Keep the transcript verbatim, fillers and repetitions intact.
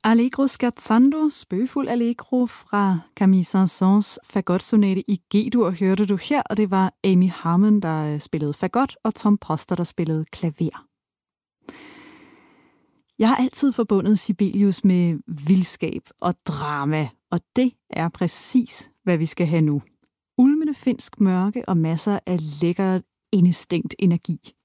Allegro scherzando, spøgefuld allegro fra Camille Saint-Saëns fagotsonate i G-dur hørte du her, og det var Amy Harmon, der spillede fagot, og Tom Poster, der spillede klaver. Jeg har altid forbundet Sibelius med vildskab og drama, og det er præcis, hvad vi skal have nu. Ulmende finsk mørke og masser af lækker indestængt energi.